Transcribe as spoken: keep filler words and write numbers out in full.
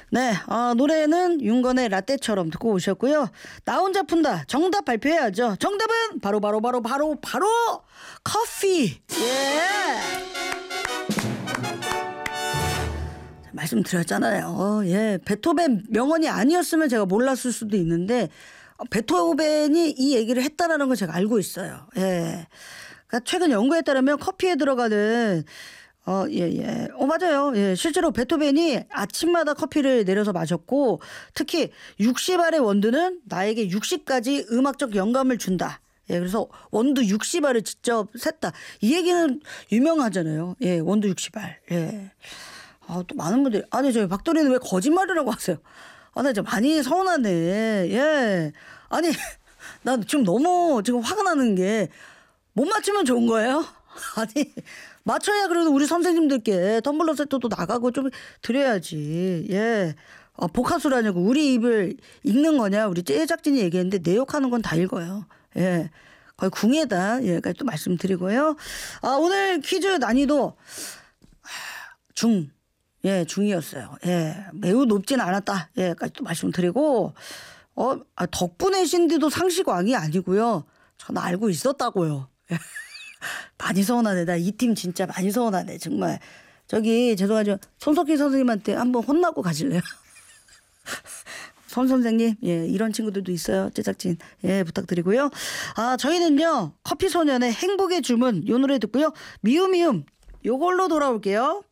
네, 어, 노래는 윤건의 라떼처럼 듣고 오셨고요. 나 혼자 푼다. 정답 발표해야죠. 정답은 바로 바로 바로 바로 바로 커피. 예. 말씀드렸잖아요. 어, 예, 베토벤 명언이 아니었으면 제가 몰랐을 수도 있는데 어, 베토벤이 이 얘기를 했다라는 걸 제가 알고 있어요. 예. 그러니까 최근 연구에 따르면 커피에 들어가는 어, 예, 예. 어, 맞아요. 예. 실제로 베토벤이 아침마다 커피를 내려서 마셨고 특히 육십 알의 원두는 나에게 육십 가지 음악적 영감을 준다. 예, 그래서 원두 육십 알을 직접 셌다. 이 얘기는 유명하잖아요. 예, 원두 육십 알. 예. 아, 또 많은 분들이 아니 저희 박도리는 왜 거짓말이라고 하세요? 아, 나 진짜 많이 서운하네. 예. 아니 나 지금 너무 지금 화가 나는 게 못 맞추면 좋은 거예요? 아니 맞춰야 그래도 우리 선생님들께 텀블러 세트도 나가고 좀 드려야지. 예. 아, 복합수라냐고 우리 입을 읽는 거냐 우리 제작진이 얘기했는데 내 욕하는 건 다 읽어요. 예. 거의 궁예다. 예, 까지 또 말씀드리고요. 아, 오늘 퀴즈 난이도 중. 예, 중이었어요. 예, 매우 높진 않았다. 예, 까지 또 말씀드리고, 어, 아, 덕분에 신디도 상식왕이 아니고요. 저는 알고 있었다고요. 많이 서운하네. 나 이 팀 진짜 많이 서운하네. 정말. 저기, 죄송하죠. 손석희 선생님한테 한번 혼나고 가실래요? 손 선생님, 예, 이런 친구들도 있어요. 제작진, 예, 부탁드리고요. 아, 저희는요, 커피 소년의 행복의 주문, 요 노래 듣고요. 미움미움, 요걸로 돌아올게요.